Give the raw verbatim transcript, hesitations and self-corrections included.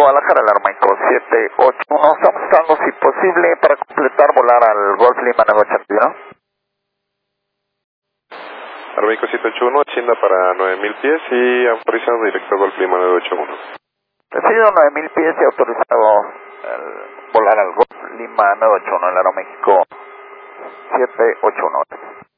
Guadalajara, el Aeroméxico siete ocho uno. Estamos buscando, si posible, para completar, volar al Golf Lima nueve ochenta y uno. Aeroméxico siete ocho uno, China para nueve mil pies y autorizado directo Golf Lima nueve ocho uno. Recibido nueve mil pies y autorizado el, volar al Golf Lima nueve ocho uno, el Aeroméxico siete ocho uno.